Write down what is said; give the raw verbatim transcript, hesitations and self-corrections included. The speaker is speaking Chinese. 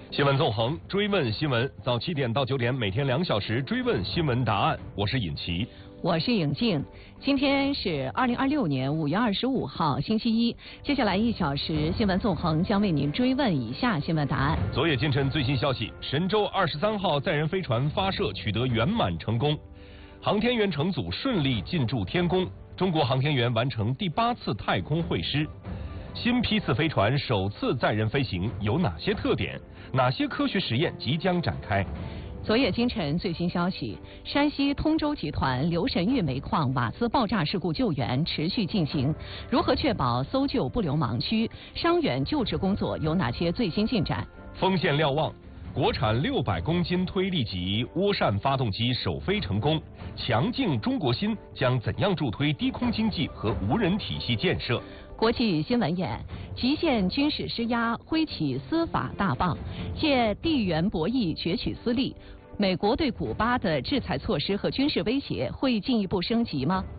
新闻纵横，追问新闻，早七点到九点，每天两小时追问新闻答案。我是尹奇， 我是颖静。今天是二零二六年五月二十五号，星期一。接下来一小时，新闻纵横将为您追问以下新闻答案。 昨夜今晨最新消息：神舟二十三号载人飞船发射取得圆满成功，航天员乘组顺利进驻天宫，中国航天员完成第八次太空会师。新批次飞船首次载人飞行有哪些特点？哪些科学实验即将展开？ 昨夜今晨最新消息，山西通州集团刘神峪煤矿瓦斯爆炸事故救援持续进行，如何确保搜救不留盲区？伤员救治工作有哪些最新进展？ 丰县瞭望，国产六百公斤推力级涡扇发动机首飞成功，强劲中国心将怎样助推低空经济和无人体系建设？ 国际新闻眼，极限军事施压挥起司法大棒，借地缘博弈攫取私利。美国对古巴的制裁措施和军事威胁会进一步升级吗？